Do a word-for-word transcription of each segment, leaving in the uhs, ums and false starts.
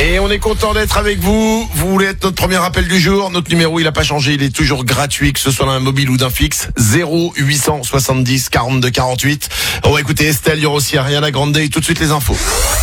Et on est content d'être avec vous. Vous voulez être notre premier appel du jour. Notre numéro, il n'a pas changé. Il est toujours gratuit, que ce soit d'un mobile ou d'un fixe. zéro huit cent soixante-dix quarante-deux quarante-huit. On va écouter Estelle. Il y aura aussi Ariana Grande et tout de suite les infos.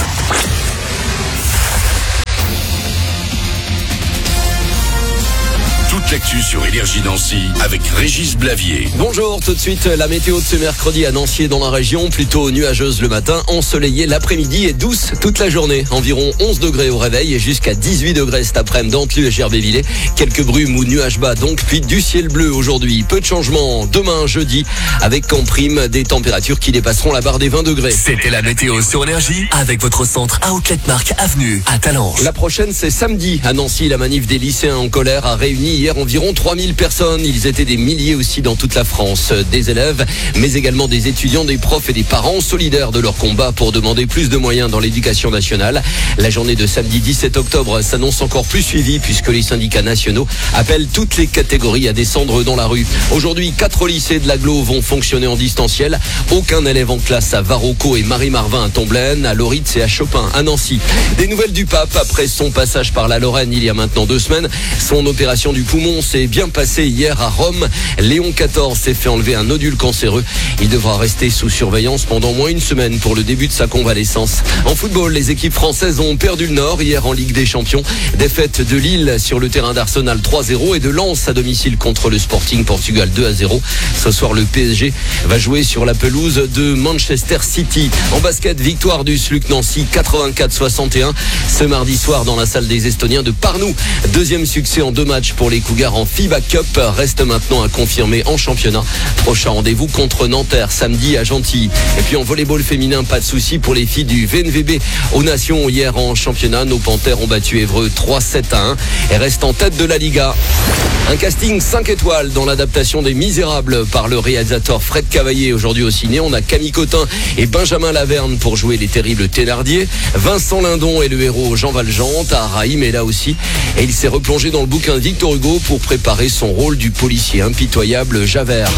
L'actu sur Énergie Nancy avec Régis Blavier. Bonjour, tout de suite la météo de ce mercredi à Nancy et dans la région, plutôt nuageuse le matin, ensoleillée l'après-midi et douce toute la journée. Environ onze degrés au réveil et jusqu'à dix-huit degrés cet après-midi dans Tlu et Gervais-Villers. Quelques brumes ou nuages bas donc, puis du ciel bleu aujourd'hui. Peu de changements demain jeudi avec en prime des températures qui dépasseront la barre des vingt degrés. C'était la météo sur Énergie avec votre centre Outlet Mark Avenue à Talange. La prochaine c'est samedi à Nancy. La manif des lycéens en colère a réuni hier environ trois mille personnes. Ils étaient des milliers aussi dans toute la France. Des élèves, mais également des étudiants, des profs et des parents solidaires de leur combat pour demander plus de moyens dans l'éducation nationale. La journée de samedi dix-sept octobre s'annonce encore plus suivie puisque les syndicats nationaux appellent toutes les catégories à descendre dans la rue. Aujourd'hui, quatre lycées de l'agglo vont fonctionner en distanciel. Aucun élève en classe à Varocco et Marie-Marvin à Tomblaine, à Loritz et à Chopin à Nancy. Des nouvelles du pape après son passage par la Lorraine il y a maintenant deux semaines. Son opération du poumon s'est bien passé hier à Rome. Léon quatorze s'est fait enlever un nodule cancéreux. Il devra rester sous surveillance pendant au moins une semaine pour le début de sa convalescence. En football, les équipes françaises ont perdu le Nord hier en Ligue des Champions. Défaite de Lille sur le terrain d'Arsenal trois zéro et de Lens à domicile contre le Sporting Portugal deux à zéro. Ce soir, le P S G va jouer sur la pelouse de Manchester City. En basket, victoire du S L U C Nancy quatre-vingt-quatre soixante et un ce mardi soir dans la salle des Estoniens de Parnou. Deuxième succès en deux matchs pour les Cougars en FIBA Cup, reste maintenant à confirmer en championnat. Prochain rendez-vous contre Nanterre samedi à Gentilly. Et puis en volleyball féminin, pas de souci pour les filles du V N V B aux Nations. Hier en championnat, nos Panthères ont battu Évreux trois sept à un et restent en tête de la Liga. Un casting cinq étoiles dans l'adaptation des Misérables par le réalisateur Fred Cavaillé aujourd'hui au ciné. On a Camille Cotin et Benjamin Laverne pour jouer les terribles Thénardier. Vincent Lindon est le héros Jean Valjean. Taharaïm est là aussi et il s'est replongé dans le bouquin de Victor Hugo pour préparer son rôle du policier impitoyable Javert.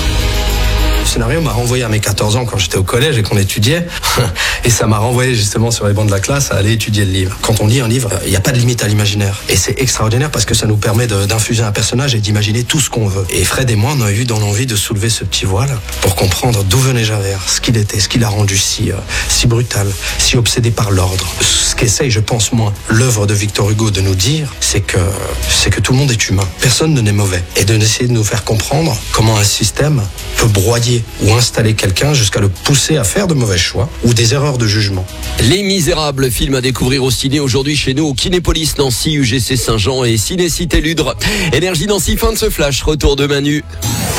Le scénario m'a renvoyé à mes quatorze ans quand j'étais au collège et qu'on étudiait. Et ça m'a renvoyé justement sur les bancs de la classe à aller étudier le livre. Quand on lit un livre, il n'y a pas de limite à l'imaginaire. Et c'est extraordinaire parce que ça nous permet de, d'infuser un personnage et d'imaginer tout ce qu'on veut. Et Fred et moi, on a eu dans l'envie de soulever ce petit voile pour comprendre d'où venait Javert, ce qu'il était, ce qui l'a rendu si, euh, si brutal, si obsédé par l'ordre. Ce qu'essaye, je pense, moi, l'œuvre de Victor Hugo de nous dire, c'est que, c'est que tout le monde est humain. Personne ne n'est mauvais. Et de essayer de nous faire comprendre comment un système peut broyer ou installer quelqu'un jusqu'à le pousser à faire de mauvais choix ou des erreurs de jugement. Les Misérables, film à découvrir au ciné aujourd'hui chez nous au Kinépolis Nancy, U G C Saint-Jean et Ciné-Cité Ludre. Énergie Nancy, fin de ce flash, retour de Manu.